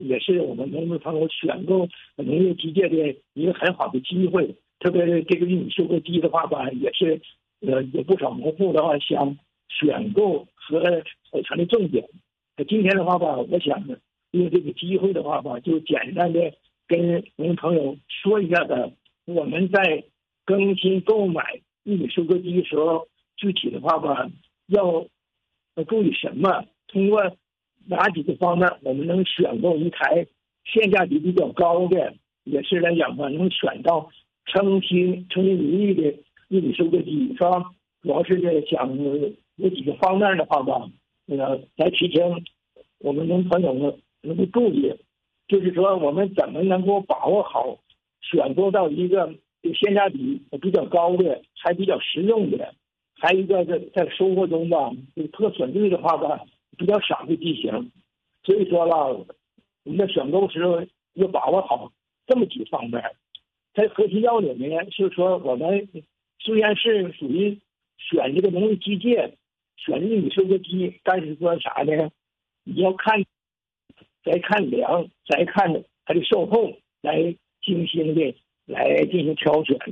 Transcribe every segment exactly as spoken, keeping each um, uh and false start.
也是我们农民朋友选购农业机械的一个很好的机会。特别是这个玉米收割机的话吧，也是呃有不少农户的话想选购和保存的重点。今天的话吧，我想用这个机会的话吧，就简单的跟农民朋友说一下的，我们在更新购买玉米收割机的时候，具体的话吧，要注意什么？通过哪几个方面，我们能选购一台性价比比较高的，也是来讲吧，能选到称心称心如意的玉米收割机，是吧？主要是这想有几个方面的话吧，那个来提醒我们农朋友们能够注意，就是说我们怎么能够把握好选购到一个性价比比较高的，还比较实用的，还有一个在在收获中吧，这个破损率的话吧比较少的机型。所以说了，我们在选购时候要把握好这么几方面。在核心要领呢，就是说我们虽然是属于选这个农业机械，选玉米收割机，但是说啥呢？你要看，再看量，再看它的售后，来精心的来进行挑选。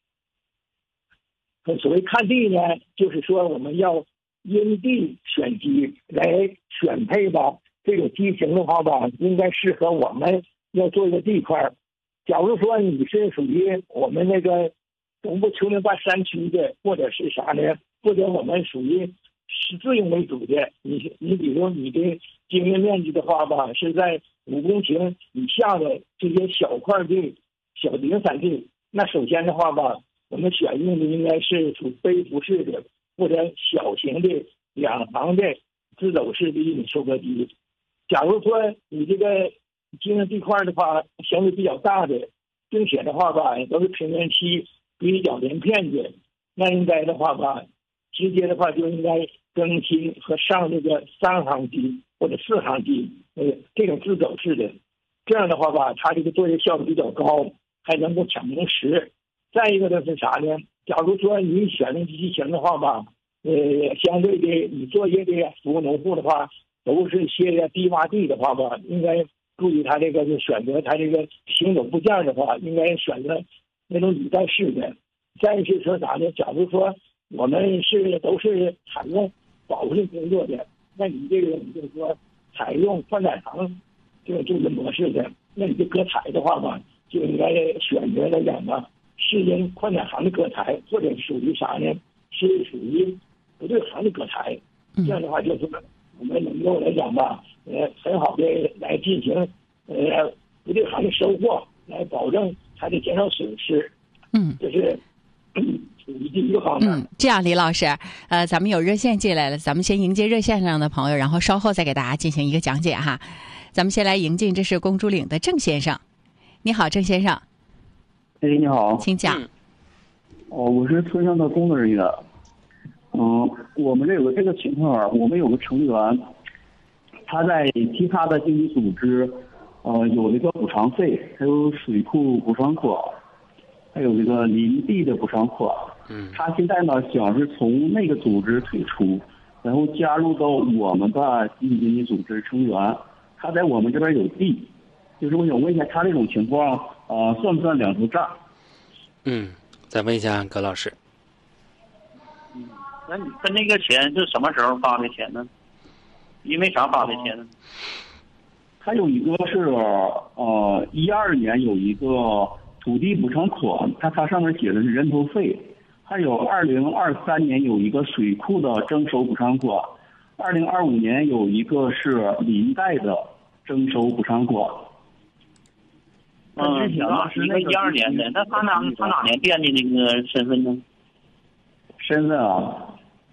所谓看地呢，就是说我们要因地选机来选配吧。这种机型的话吧，应该适合我们要做一个地块。假如说你是属于我们那个东部丘陵半山区的，或者是啥呢？或者我们属于是自用为主的，你你比如你的经营面积的话吧，是在五公顷以下的这些小块地、小零散地，那首先的话吧，我们选用的应该是属背伏式的或者小型的两行的自走式的玉米收割机。假如说你这个经营地块的话相对比较大的，并且的话吧都是平原期比较连片的，那应该的话吧，直接的话就应该更新和上这个三行机或者四行机，呃，这种自走式的，这样的话吧，它这个作业效率比较高，还能够抢农时。再一个的是啥呢？假如说你选用机型的话吧，呃，相对的你作业的服务农户的话，都是一些低洼地的话吧，应该注意他这个就选择他这个行走部件的话，应该选择那种履带式的。再是说啥呢？假如说我们是都是采用保护性工作的，那你这个你就是说采用宽载行这个作业模式的，那你这割材的话吧，就应该选择来讲吧，适应宽载行的割材，或者属于啥呢？是属于不对行的割材。这样的话就是我们能够来讲吧，呃，很好的来进行呃不对行的收获，来保证它的减少损失。 嗯， 这是属于第一个方面。 嗯，这样，李老师，呃，咱们有热线进来了，咱们先迎接热线上的朋友，然后稍后再给大家进行一个讲解哈。咱们先来迎进，这是公主岭的郑先生。你好，郑先生。 哎，你好， 请讲。 哦，我是村上的工作人员。嗯，我们这有个这个情况啊，我们有个成员，他在其他的经济组织，呃，有这个补偿费，还有水库补偿款，还有这个林地的补偿款。嗯，他现在呢想是从那个组织退出，然后加入到我们的集体经济组织成员。他在我们这边有地，就是我想问一下，他这种情况啊、呃，算不算两头诈？ 嗯，再问一下葛老师。 嗯，那你他那个钱是什么时候发的钱呢？因为啥发的钱呢？ 他有一个是呃一二年有一个土地补偿款，他他上面写的是人头费，还有二零二三年有一个水库的征收补偿款，二零二五年有一个是林带的征收补偿款。 嗯，那是那个一二年的，那他哪他哪年变的那个身份呢？ 身份啊，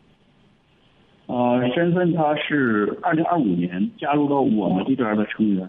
呃，身份他是二零二五年加入到我们这边的成员。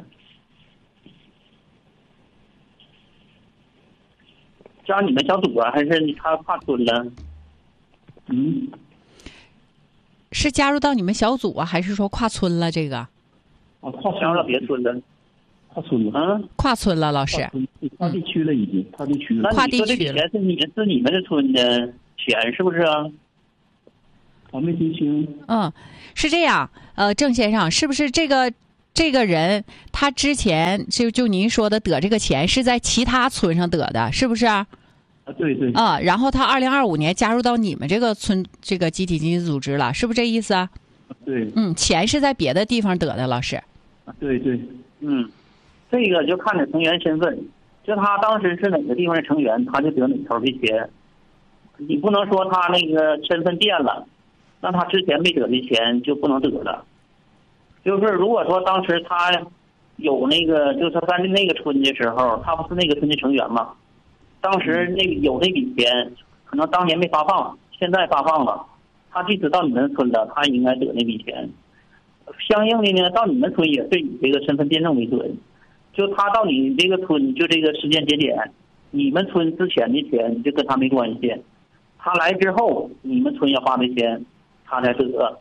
加你们小组啊，还是他跨村了？ 嗯， 是加入到你们小组啊，还是说跨村了？这个？ 啊，跨加入到别村了。 跨村了。 嗯， 跨村了，老师。 跨地区了，已经跨地区了。 跨地区了。 那你说这钱是你是你们的村的钱是不是啊？ 我没听清。 嗯，是这样。呃，郑先生，是不是这个这个人他之前就就您说的得这个钱是在其他村上得的，是不是啊？ 啊，对对。 啊，然后他二零二五年加入到你们这个村这个集体经济组织了，是不是这意思啊？ 对。 嗯，钱是在别的地方得的，老师。 对对。 嗯，这个就看你成员身份，就他当时是哪个地方的成员，他就得哪头的钱。你不能说他那个身份变了，那他之前没得的钱就不能得了。就是如果说当时他有那个，就是他在那个村的时候，他不是那个村的成员嘛？当时那个有那笔钱，可能当年没发放，现在发放了，他即使到你们村了，他应该得那笔钱。相应的呢，到你们村也是以这个身份辩证为准，就他到你这个村，就这个时间节点，你们村之前的钱就跟他没关系，他来之后，你们村要发的钱，他才得。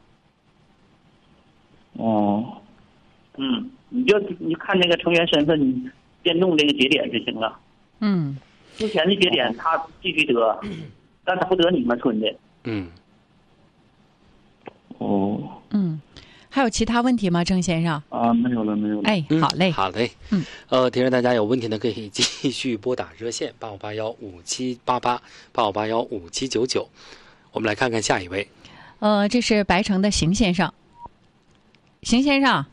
哦。 嗯，你就你看这个成员身份，你变动这个节点就行了。 嗯。 之前的节点他继续得，但他不得你们村的。 嗯。 哦。 嗯，还有其他问题吗，郑先生？ 啊，没有了，没有了。 哎，好嘞， 嗯、好嘞。 嗯， 呃，听众大家有问题呢，可以继续拨打热线八五八幺五七八八八五八幺五七九九。我们来看看下一位。 呃，这是白城的邢先生。邢先生，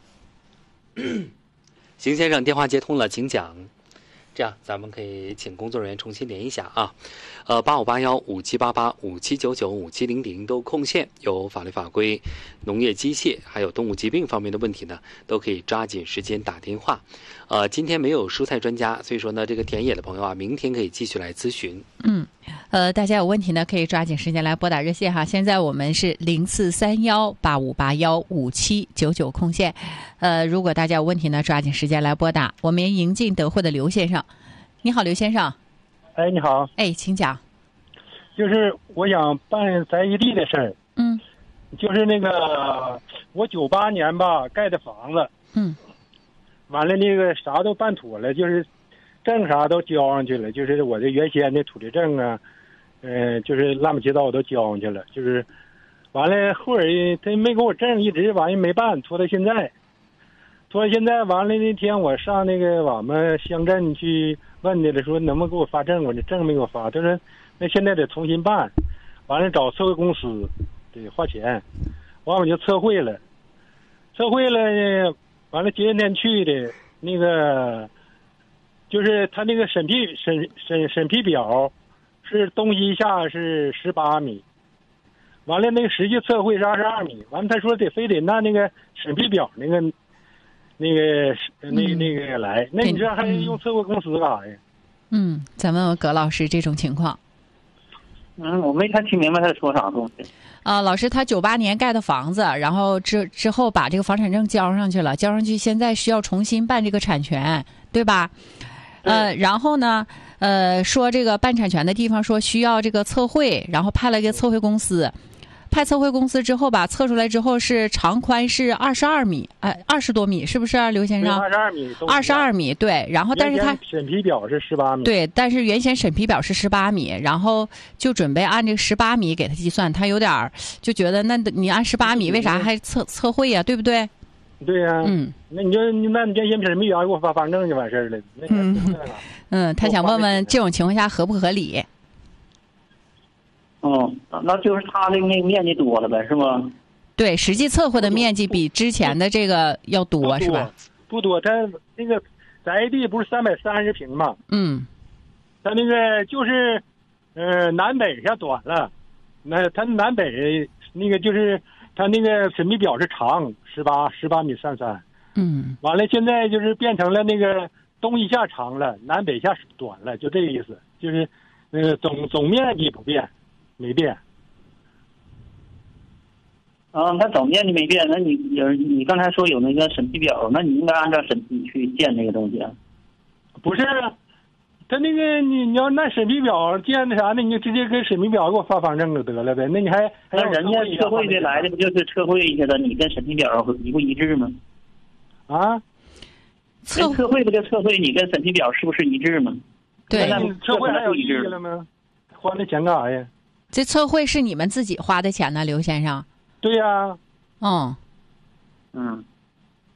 邢先生，电话接通了，请讲。这样，咱们可以请工作人员重新连一下啊，呃，八五八幺五七八八五七九九五七零零都空线，有法律法规、农业机械还有动物疾病方面的问题呢，都可以抓紧时间打电话。呃，今天没有蔬菜专家，所以说呢，这个田野的朋友啊，明天可以继续来咨询。 嗯，呃，大家有问题呢，可以抓紧时间来拨打热线哈。现在我们是零四三幺八五八幺五七九九空线。呃，如果大家有问题呢，抓紧时间来拨打。我们迎进德惠的刘先生，你好，刘先生。 哎，你好。 哎，请讲。 就是我想办宅基地的事儿。 嗯。 就是那个我九八年吧盖的房子。 嗯。 完了，那个啥都办妥了，就是证啥都交上去了，就是我这原先的土地证啊，嗯、呃，就是乱七八糟我都交上去了，就是完了后儿他没给我证，一直完也没办，拖到现在，拖到现在完了那天我上那个我们乡镇去问的了，说能不能给我发证，我这证没给我发，他说那现在得重新办，完了找测绘公司得花钱，完我就测绘了，测绘了。完了，今天去的那个，就是他那个审批审审审批表，是东西下是十八米，完了那个实际测绘是二十二米，完了他说得非得拿那个审批表那个那个那那个来，那你这还用测绘公司干啥呀？ 嗯，咱问问葛老师这种情况。 嗯，我没太听明白他说啥东西。 啊、呃，老师，他九八年盖的房子，然后之之后把这个房产证交上去了，交上去现在需要重新办这个产权，对吧？对呃，然后呢，呃，说这个办产权的地方说需要这个测绘，然后派了一个测绘公司，派测绘公司之后吧，测出来之后是长宽是二十二米，哎、呃，二十多米，是不是、啊、刘先生？ 二十二米， 二十二米，对。然后，但是他审批表是十八米， 对，但是原先审批表是十八米，然后就准备按这个十八米给他计算，他有点儿就觉得，那你按十八米，为啥还测测绘呀、啊？对不对？ 对呀、啊， 嗯， 那你就那你原先审批表给我发房证就完事儿了。 嗯嗯，他想问问这种情况下合不合理？ 嗯，那就是他的那个面积多了呗，是吗？ 对，实际测绘的面积比之前的这个要多，是吧？ 不多，他那个宅地不是三百三十平吗？ 嗯， 他那个就是，呃，南北下短了，那他南北那个就是他那个审批表是长十八十八米三三， 嗯， 完了现在就是变成了那个东一下长了，南北下短了，就这个意思，就是那个总总面积不变。没变。 啊，那总面积没变，那你有你刚才说有那个审批表，那你应该按照审批去建那个东西啊。 不是，他那个你你要按审批表建那啥，那你就直接跟审批表给我发房证就得了呗。那你还还那人家测绘的来的不就是测绘去的？你跟审批表一不一致吗？ 啊， 测测绘不就测绘，你跟审批表是不是一致吗？ 对， 测绘还有意义了吗？花那钱干啥呀？ 这测绘是你们自己花的钱呢，刘先生？ 对呀、啊。 嗯。 嗯。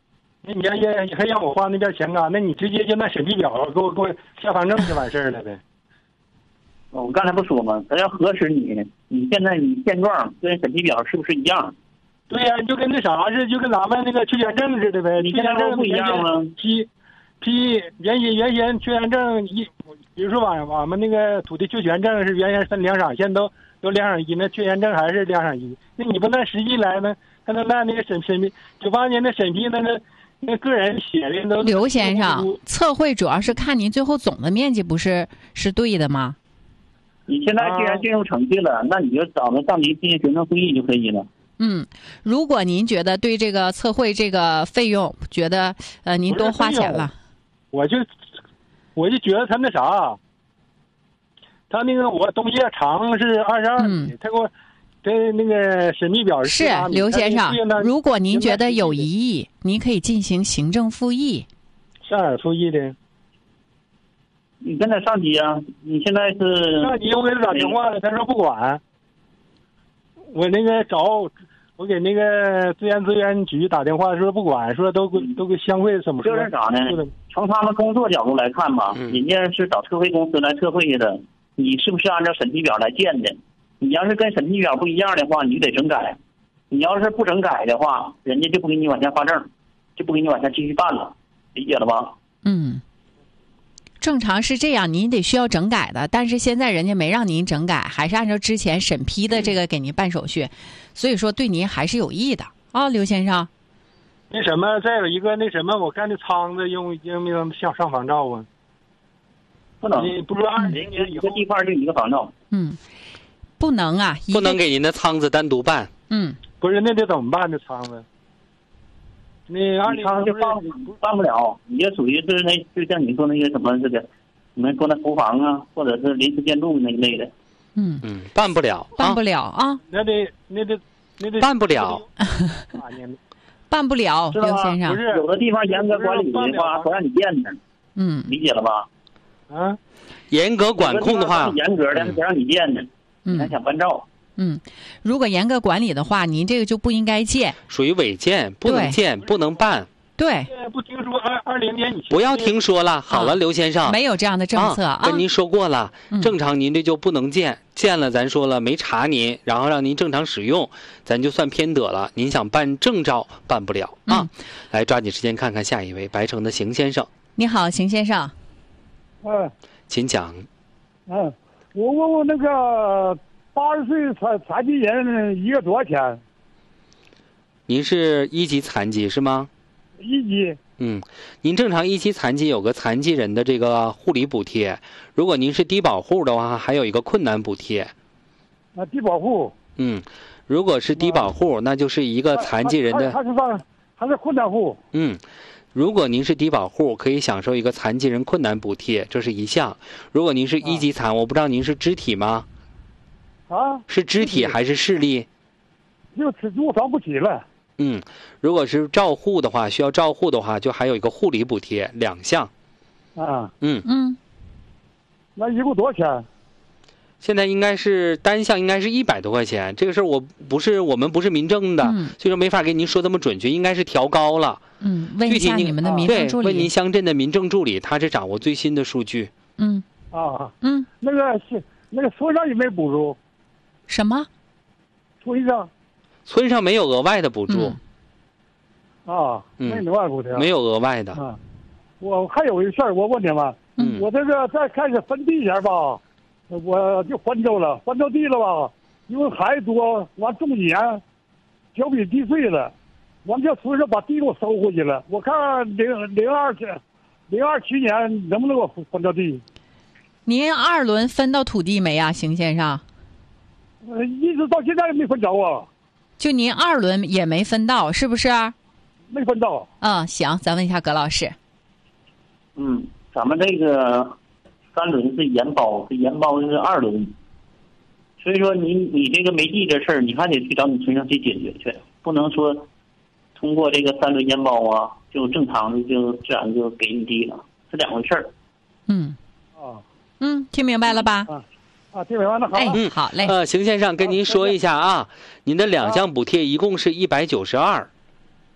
那你还还还让我花那点钱干？那你直接就那审批表给我给我下房证就完事儿了呗。 我刚才不说吗？咱要核实你，你现在你现状跟审批表是不是一样？ 对呀、啊，就跟那啥似的，就跟咱们那个缺钱证似的呗。 你现在不一样吗？ 批批原先原先缺钱证一，比如说吧，我们那个土地确权证是原先分两赏，现在都都两赏一，那缺钱证还是两赏一。那你不那实际来呢？他那那那个审审批九八年的审批那个那个人写的都。 刘先生，测绘主要是看您最后总的面积不是是对的吗？ 你现在既然进入程序了，那你就找个上级进行行政复议就可以了。 嗯，如果您觉得对这个测绘这个费用觉得呃您多花钱了， 我就我就觉得他那啥，他那个我东西长是二十二米，他给我这那个审批表是刘先生，如果您觉得有疑义，您可以进行行政复议。 上哪儿复议的？ 你跟他上级啊，你现在是上级，我给他打电话了，他说不管。我那个找我给那个自然资源局打电话，说不管，说都都给乡会怎么说？ 就是啥呢？从他们工作角度来看吧， 嗯、 人家是找测绘公司来测绘去的，你是不是按照审批表来建的？你要是跟审批表不一样的话，你就得整改。你要是不整改的话，人家就不给你往下发证，就不给你往下继续办了，理解了吧？ 嗯。正常是这样，您得需要整改的，但是现在人家没让您整改，还是按照之前审批的这个给您办手续，所以说对您还是有益的啊，刘先生。 那什么，再有一个那什么，我看那仓子用用不用上上房照啊？ 不能， 不是二零年一个地块就一个房照。 嗯，不能啊， 不能给您的仓子单独办。 嗯， 不是，那得怎么办？这仓子？那二零仓就办办不了，你就属于是那，就像你说那个什么这个，你们说那厨房啊，或者是临时建筑那一类的。 嗯嗯，办不了， 办不了啊， 那得那得那得办不了， 办不了，刘先生。 不是有的地方严格管理的话，不让你建的。 嗯， 理解了吧？ 啊， 严格管控的话， 严格的不让你建的，你还想办照？ 嗯，如果严格管理的话，您这个就不应该建， 属于违建，不能建，不能办。 对， 不听说二二零年以前不要听说了。好了，刘先生， 没有这样的政策啊， 跟您说过了，正常您这就不能建，建了咱说了没查您，然后让您正常使用，咱就算偏得了。您想办证照办不了啊。来，抓紧时间看看下一位，白城的邢先生。 你好，邢先生。 嗯， 请讲。 嗯，我问问那个。八十岁残残疾人一个多少钱？ 您是一级残疾是吗？ 一级。 嗯，您正常一级残疾有个残疾人的这个护理补贴，如果您是低保户的话，还有一个困难补贴。 啊，低保户。 嗯，如果是低保户，啊、那就是一个残疾人的。 他是上，他是困难户。 嗯。如果您是低保户，可以享受一个残疾人困难补贴，这是一项。如果您是一级残，啊、我不知道您是肢体吗？ 啊， 是肢体还是视力？ 就卧床不起了。 嗯，如果是照护的话，需要照护的话，就还有一个护理补贴，两项。 啊， 嗯嗯， 那一共多少钱？ 现在应该是单项应该是一百多块钱，这个事儿我不是我们不是民政的， 嗯、 所以说没法给您说这么准确，应该是调高了。 嗯，问一下你们的民政助理。 对，问您乡镇的民政助理，他是掌握最新的数据。 嗯啊嗯， 那个是那个村上有没有补助？ 什么？ 村上， 村上没有额外的补助。 嗯、啊，没有额外补贴， 没有额外的。 啊，我还有一事儿，我问你们， 嗯， 我这个在开始分地前吧，我就翻州了，翻州地了吧，因为孩子多，完种几年，脚比地碎了，完叫村上把地给我收回去了。我看零零二七零二七年能不能给我分到地？ 您二轮分到土地没呀，邢先生？ 呃，一直到现在也没分着啊。 就您二轮也没分到，是不是？ 没分到。 嗯，行，咱问一下葛老师。 嗯，咱们这个三轮是延包，是延包是二轮，所以说你你这个没地这事儿，你还得去找你村上去解决去，不能说通过这个三轮延包啊，就正常的就自然就给你地了，是两回事儿。 嗯。 啊。 嗯，听明白了吧？ 啊。啊，听明白了，好。 哎， 嗯， 好嘞。 呃，邢先生跟您说一下啊，您的两项补贴一共是一百九十二。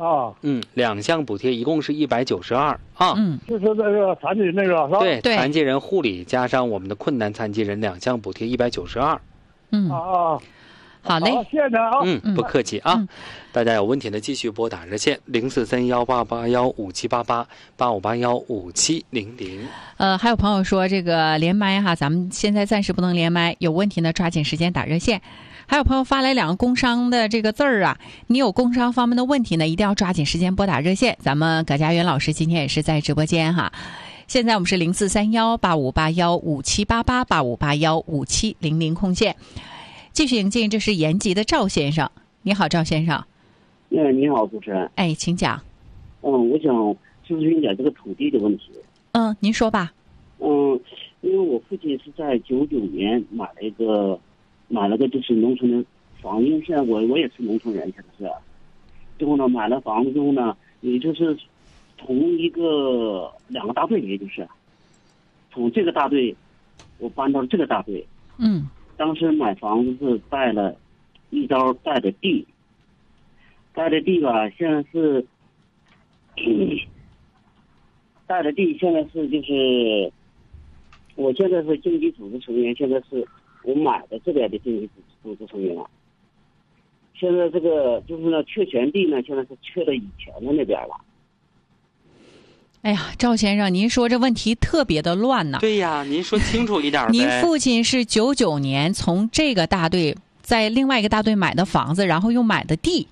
啊， 嗯，两项补贴一共是一百九十二啊。 嗯， 就是那个残疾人那个是吧？ 对， 对残疾人护理加上我们的困难残疾人两项补贴一百九十二。 嗯， 啊啊， 好嘞， 好，谢谢您啊。 嗯，不客气啊。 嗯大家有问题的继续拨打热线零四三幺八八幺五七八八八五八幺五七零零。 呃，还有朋友说这个连麦哈，咱们现在暂时不能连麦，有问题呢抓紧时间打热线。还有朋友发来两个工商的这个字儿啊，你有工商方面的问题呢，一定要抓紧时间拨打热线。咱们葛家园老师今天也是在直播间哈。现在我们是零四三幺八五八幺五七八八八五八幺五七零零空线。继续迎进，这是延吉的赵先生。你好，赵先生。 哎，你好，主持人。 哎，请讲。 嗯，我想咨询一点这个土地的问题。 嗯，您说吧。 嗯，因为我父亲是在九九年买了一个，买了个就是农村的房，因为现在我我也是农村人，现在是。之后呢，买了房子之后呢，也就是从一个两个大队，也就是从这个大队，我搬到这个大队。 嗯。 当时买房子是带了一刀带的地。带的地吧，现在是，嗯、带的地现在是就是，我现在是经济组织成员，现在是我买的这边的经济组组织成员。现在这个就是呢，确权地呢，现在是确到以前的那边了。 哎呀，赵先生，您说这问题特别的乱呢。 对呀，您说清楚一点呗。 您父亲是九九年从这个大队在另外一个大队买的房子，然后又买的地。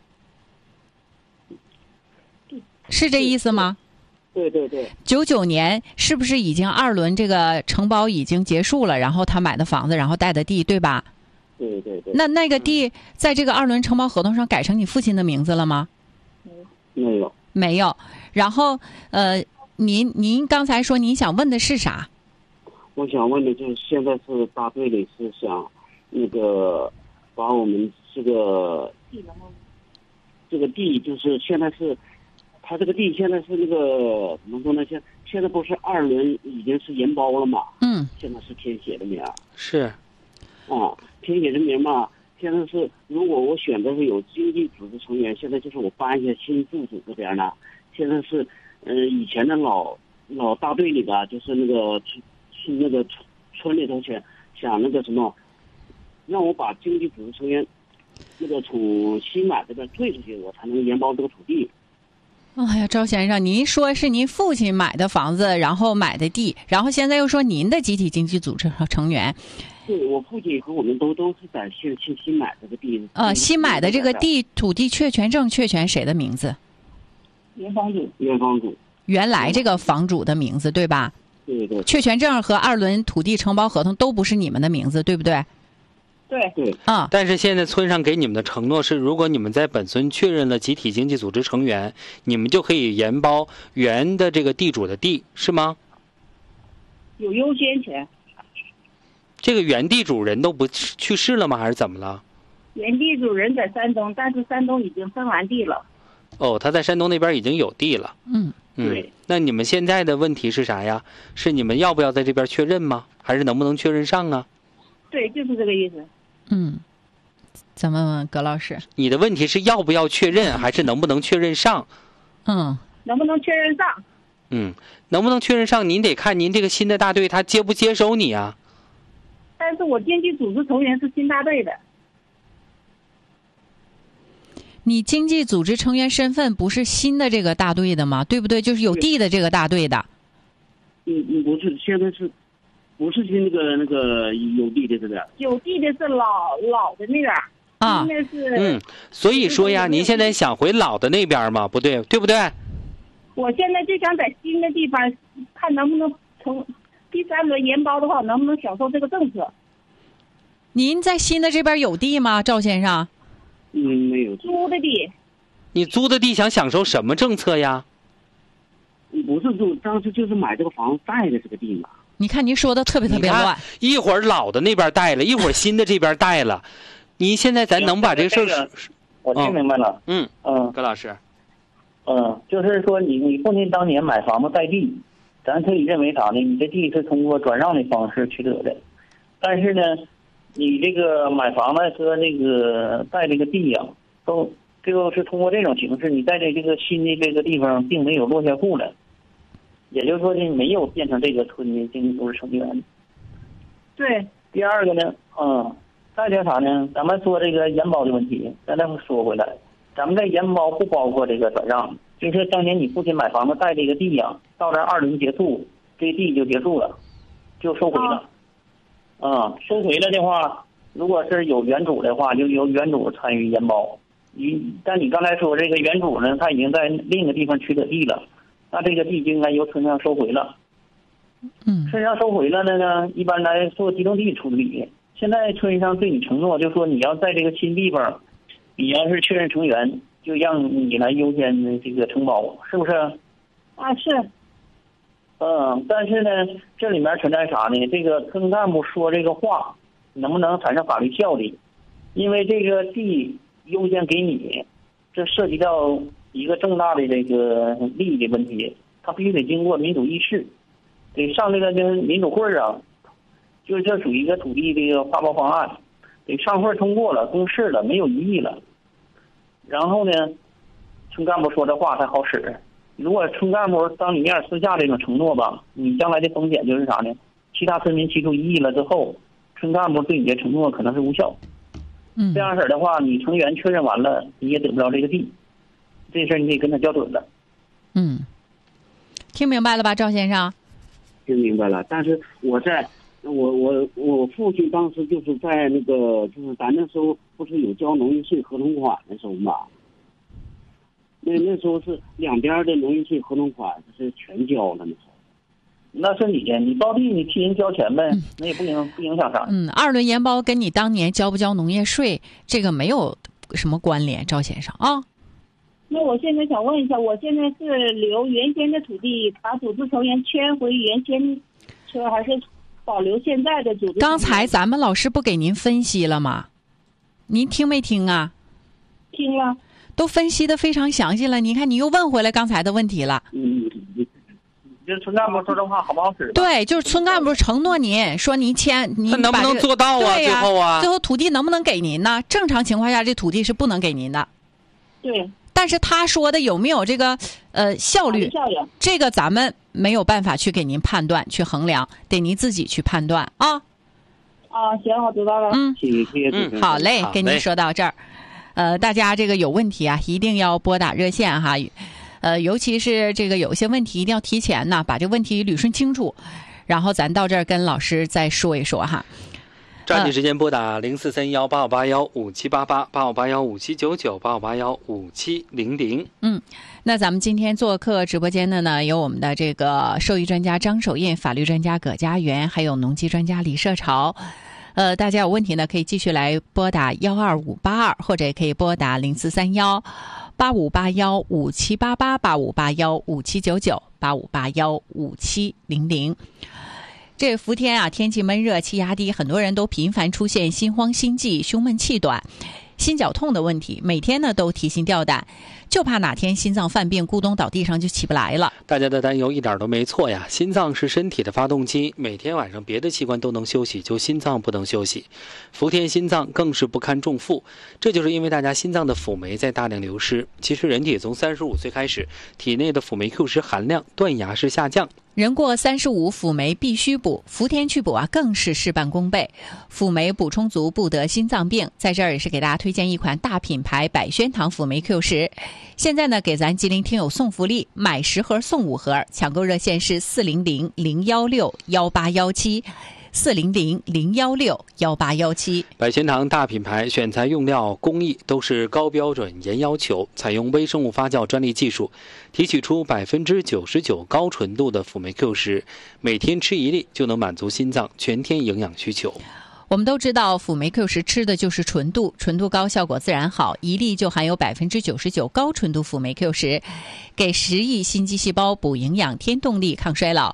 是这意思吗？ 对对对。 九九年是不是已经二轮这个承包已经结束了？然后他买的房子，然后带的地，对吧？ 对对对。 那那个地在这个二轮承包合同上改成你父亲的名字了吗？ 没有。 没有。然后呃，您您刚才说您想问的是啥？ 我想问的就是现在是大队里是想那个把我们这个这个地就是现在是。他这个地现在是那个怎么说呢？现现在不是二轮已经是研包了嘛？ 嗯。 现在是填写的名。 是。 啊，填写的名嘛，现在是如果我选的是有经济组织成员，现在就是我搬一下新住址这边呢，现在是嗯、呃、以前的老老大队里边，就是那个去那个村村里头去想那个什么，让我把经济组织成员那个从新买这边退出去，我才能研包这个土地。 哎呀，赵先生，您说是您父亲买的房子，然后买的地，然后现在又说您的集体经济组织成员。 对，我父亲和我们都都是在新新新买这个地。 呃，新买的这个地土地确权证确权谁的名字？ 原房主。原房主。 原来这个房主的名字，对吧？ 对对。 确权证和二轮土地承包合同都不是你们的名字，对不对？ 对对啊， 但是现在村上给你们的承诺是，如果你们在本村确认了集体经济组织成员，你们就可以研包原的这个地主的地，是吗？ 有优先权。 这个原地主人都不去世了吗？还是怎么了？ 原地主人在山东，但是山东已经分完地了。 哦，他在山东那边已经有地了。 嗯嗯。 对。 那你们现在的问题是啥呀？是你们要不要在这边确认吗？还是能不能确认上啊？ 对，就是这个意思。 嗯，咱们问问葛老师， 你的问题是要不要确认，还是能不能确认上？ 嗯， 能不能确认上？ 嗯，能不能确认上？您得看您这个新的大队他接不接收你啊。 但是我经济组织成员是新大队的。 你经济组织成员身份不是新的这个大队的吗？对不对？就是有地的这个大队的。 嗯嗯，不是，现在是。不是去那个那个有地的这边， 有地的是老老的那边啊， 那是嗯，所以说呀，您现在想回老的那边吗？不对，对不对？ 我现在就想在新的地方，看能不能从第三轮研包的话，能不能享受这个政策？ 您在新的这边有地吗，赵先生？ 嗯，没有。 租的地。 你租的地想享受什么政策呀？ 不是租，当时就是买这个房子带的这个地嘛。 你看您说的特别特别乱， 一会儿老的那边带了，一会儿新的这边带了。你现在咱能把这个事儿、 这个？我听明白了。 嗯嗯， 葛老师， 嗯，就是说你你父亲当年买房子带地，咱可以认为啥呢？你这地是通过转让的方式取得的，但是呢，你这个买房子和那个带这个地呀、啊，都这个是通过这种形式，你在这这个新的这个地方并没有落下户了，也就是说，这没有变成这个村的经济组织成员。 对。 第二个呢，嗯，再叫啥呢？咱们说这个延包的问题，咱再说回来，咱们这延包不包括这个转让，就是当年你父亲买房子带这个地呀，到这二轮结束，这地就结束了，就收回了。啊、嗯，收回了的话，如果是有原主的话，就由原主参与延包。你但你刚才说这个原主呢，他已经在另一个地方取得地了，那这个地就应该由村上收回了。 嗯， 村上收回了的呢，一般来做机动地处理。现在村上对你承诺，就说你要在这个新地方，你要是确认成员，就让你来优先的这个承包，是不是？ 啊，是。 嗯，但是呢，这里面存在啥呢？这个村干部说这个话，能不能产生法律效力？因为这个地优先给你，这涉及到一个重大的这个利益的问题，它必须得经过民主议事。得上这个就是民主会啊，就是这属于一个土地这个发包方案，得上会通过了，公示了，没有异议了。然后呢，村干部说这话才好使。如果村干部当你面私下这种承诺吧，你将来的风险就是啥呢？其他村民提出异议了之后，村干部对你的承诺可能是无效。 嗯， 这样式儿的话，你成员确认完了，你也得不着这个地，这事儿你得跟他交准了。 嗯，听明白了吧，赵先生？ 听明白了，但是我在，我我我父亲当时就是在那个，就是咱那时候不是有交农业税合同款的时候嘛，那那时候是两边的农业税合同款是全交了那时候。 那是你的，你报地你替人交钱呗，嗯、那也不影不影响啥。 嗯，二轮延包跟你当年交不交农业税这个没有什么关联，赵先生啊。 那我现在想问一下，我现在是留原先的土地，把组织成员迁回原先车，还是保留现在的组织？ 刚才咱们老师不给您分析了吗？您听没听啊？ 听了， 都分析的非常详细了。你看，你又问回来刚才的问题了。 嗯，就村干部说这话好不好使？ 对，就是村干部承诺您说您迁，您他能不能做到啊？ 对呀， 最后啊， 最后土地能不能给您呢？正常情况下，这土地是不能给您的。 对。 但是他说的有没有这个呃效率？ 效率， 这个咱们没有办法去给您判断、去衡量，得您自己去判断啊。 啊，行，我知道了。 嗯， 谢谢谢谢。 嗯，好嘞，跟您说到这儿。呃，大家这个有问题啊，一定要拨打热线哈。呃，尤其是这个有些问题一定要提前呢，把这个问题捋顺清楚，然后咱到这儿跟老师再说一说哈。 抓紧时间拨打零四三幺八五八幺五七八八八五八幺五七九九八五八幺五七零零。 嗯，那咱们今天做客直播间的呢，有我们的这个兽医专家张守印、法律专家葛家园，还有农机专家李社潮。呃，大家有问题呢，可以继续来拨打幺二五八二，或者也可以拨打零四三幺八五八幺五七八八八五八幺五七九九八五八幺五七零零。这伏天啊，天气闷热，气压低，很多人都频繁出现心慌、心悸、胸闷气短、心绞痛的问题，每天呢都提心吊胆，就怕哪天心脏犯病，咕咚倒地上就起不来了。 大家的担忧一点都没错呀，心脏是身体的发动机，每天晚上别的器官都能休息，就心脏不能休息。伏天心脏更是不堪重负，这就是因为大家心脏的辅酶在大量流失。其实人体从三十五岁开始，体内的辅酶 Q 十含量断崖式下降。 人过三十五，辅酶必须补，伏天去补啊，更是事半功倍。辅酶补充足，不得心脏病。在这儿也是给大家推荐一款大品牌百宣堂辅酶 Q 十，现在呢给咱吉林听友送福利，买十盒送五盒，抢购热线是四零零零幺六幺八幺七。四零零零幺六幺八幺七。 百宣堂大品牌，选材用料工艺都是高标准严要求，采用微生物发酵专利技术，提取出百分之九十九高纯度的辅酶 Q 十，每天吃一粒就能满足心脏全天营养需求。 我们都知道辅酶 Q 十吃的就是纯度，纯度高效果自然好，一粒就含有百分之九十九高纯度辅酶 Q 十，给十亿心肌细胞补营养添动力抗衰老。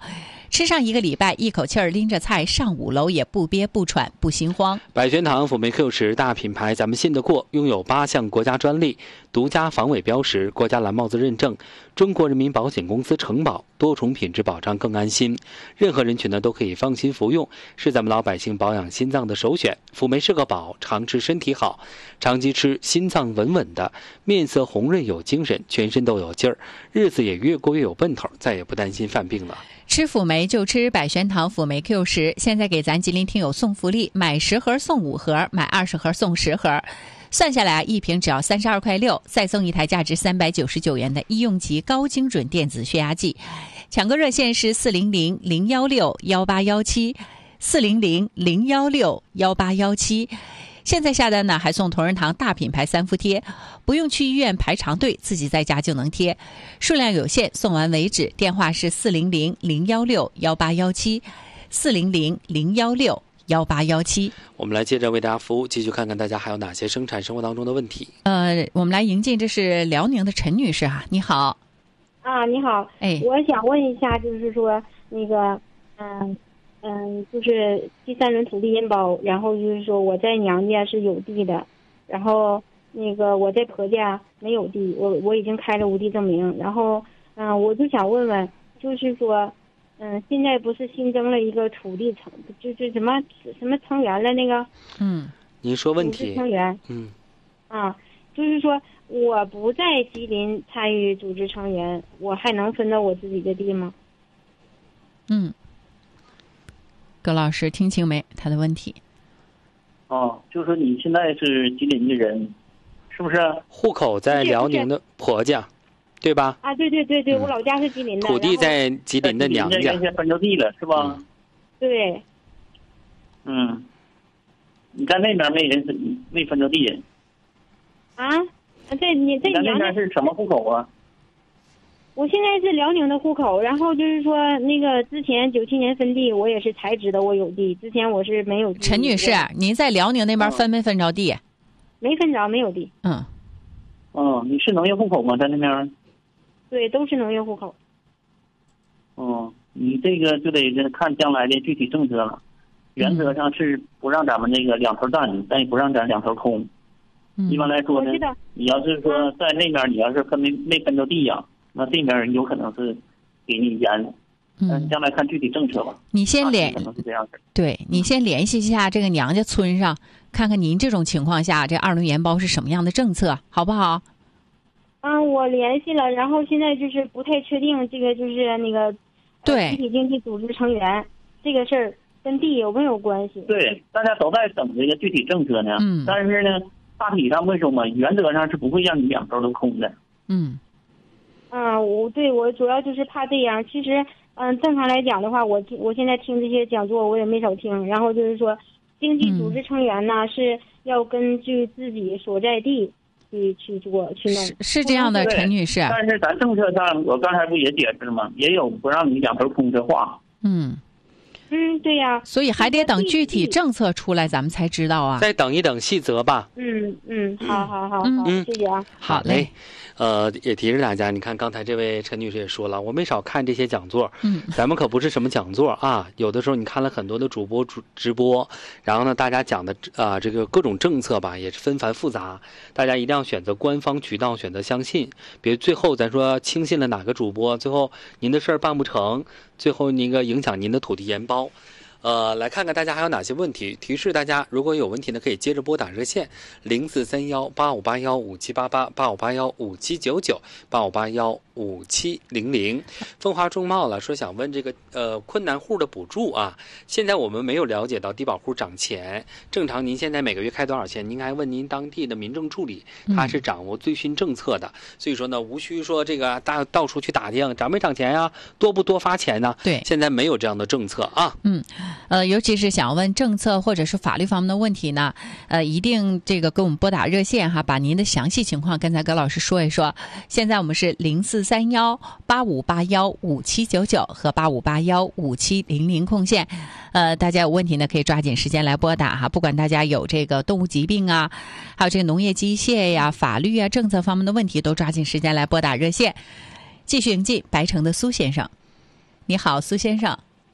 吃上一个礼拜，一口气儿拎着菜上五楼也不憋不喘不心慌。 百全堂辅酶 Q 十大品牌，咱们信得过，拥有八项国家专利、独家防伪标识、国家蓝帽子认证，中国人民保险公司承保，多重品质保障更安心。任何人群呢都可以放心服用，是咱们老百姓保养心脏的首选。辅酶是个宝，常吃身体好，长期吃心脏稳稳的，面色红润有精神，全身都有劲儿，日子也越过越有奔头，再也不担心犯病了。 吃辅酶就吃百全堂辅酶 Q 十，现在给咱吉林听友送福利，买十盒送五盒，买二十盒送十盒，算下来啊，一瓶只要三十二块六，再送一台价值三百九十九元的医用级高精准电子血压计。抢购热线是四零零零幺六幺八幺七，四零零零幺六幺八幺七。现在下单呢，还送同仁堂大品牌三伏贴，不用去医院排长队，自己在家就能贴，数量有限，送完为止。电话是四零零零幺六幺八幺七，四零零零幺六幺八幺七。 我们来接着为大家服务，继续看看大家还有哪些生产生活当中的问题。 呃，我们来迎进，这是辽宁的陈女士啊，你好。 啊，你好， 哎， 我想问一下，就是说那个，嗯嗯，就是第三轮土地引保，然后就是说我在娘家是有地的，然后那个我在婆家没有地，我我已经开了无地证明，然后嗯、呃，我就想问问，就是说，嗯，现在不是新增了一个土地成，就是什么什么成员了那个， 嗯， 您说问题， 成员， 嗯， 啊，就是说。我不在吉林参与组织成员，我还能分到我自己的地吗？ 嗯，葛老师听清没他的问题？ 哦，就是说你现在是吉林的人，是不是？ 户口在辽宁的婆家，对吧？ 啊，对对对对，嗯、我老家是吉林的， 土地在吉林的娘家， 原先分着地了，是吧？ 嗯、对。 嗯，你在那边没人没分着地。 啊？在你在娘家是什么户口啊？ 我现在是辽宁的户口，然后就是说那个之前九七年分地，我也是才知道我有地，之前我是没有地。 陈女士，您在辽宁那边分没分着地？ 嗯、没分着，没有地。 嗯。 哦，你是农业户口吗？在那边？ 对，都是农业户口。 哦，你这个就得看将来的具体政策了。原则上是不让咱们那个两头占，但也不让咱两头空。一般来说呢，你要是说在那边，你要是分没没分着地呀，那这边有可能是给你延，嗯，将来看具体政策吧。 你先联， 可能是这样子。 对你先联系一下这个娘家村上，看看您这种情况下这二轮延包是什么样的政策，好不好？ 嗯，我联系了，然后现在就是不太确定这个就是那个对集体经济组织成员这个事儿跟地有没有关系？ 对，大家都在等这个具体政策呢。 嗯， 但是呢。大体上为什么？原则上是不会让你两头都空的。 嗯， 啊，我对我主要就是怕这样。其实，嗯，正常来讲的话，我我现在听这些讲座我也没少听。然后就是说，经济组织成员呢、嗯、是要根据自己所在地去去做去弄。 是, 是这样的，陈女士。 但是咱政策上，我刚才不也解释了吗？也有不让你两头空的话。 嗯。 嗯，对呀， 所以还得等具体政策出来，咱们才知道啊。 再等一等细则吧。 嗯嗯，好好好，嗯，好，谢谢啊。 好嘞。 呃，也提示大家，你看刚才这位陈女士也说了，我没少看这些讲座。 嗯， 咱们可不是什么讲座啊，有的时候你看了很多的主播主直播，然后呢，大家讲的啊、呃、这个各种政策吧，也是纷繁复杂，大家一定要选择官方渠道，选择相信，别最后咱说轻信了哪个主播，最后您的事儿办不成，最后那个影响您的土地延包。呃，来看看大家还有哪些问题。提示大家，如果有问题呢，可以接着拨打热线零四三幺八五八幺五七八八八五八幺五七九九八五八幺五七零零。风华重茂了，说想问这个呃困难户的补助啊。现在我们没有了解到低保户涨钱，正常您现在每个月开多少钱？您还问您当地的民政助理，他是掌握最新政策的，嗯、所以说呢，无需说这个大到处去打听涨没涨钱呀、啊，多不多发钱呢、啊？ 对， 现在没有这样的政策啊。 嗯。呃，尤其是想问政策或者是法律方面的问题呢，呃，一定这个给我们拨打热线哈，把您的详细情况跟咱葛老师说一说。现在我们是零四三幺八五八幺五七九九和八五八幺五七零零空线，呃，大家有问题呢可以抓紧时间来拨打哈，不管大家有这个动物疾病啊，还有这个农业机械呀、法律啊、政策方面的问题，都抓紧时间来拨打热线。继续迎进白城的苏先生，你好，苏先生。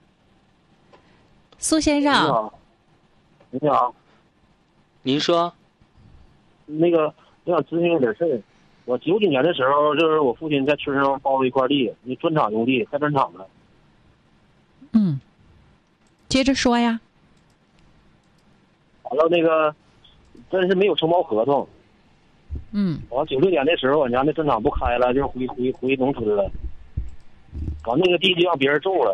苏先生。 你好，你好， 您说。 那个我想咨询一点事儿。我九几年的时候，就是我父亲在村上包了一块地，那砖厂用地，盖砖厂的。 嗯，接着说呀。 完了那个，但是没有承包合同。 嗯。 完九六年的时候，我家那砖厂不开了，就回回回农村了。完那个地就让别人种了。